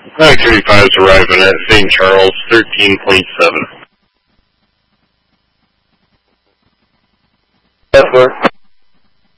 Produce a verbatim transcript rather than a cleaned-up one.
nine thirty-five is arriving at Saint Charles, thirteen point seven. That's where.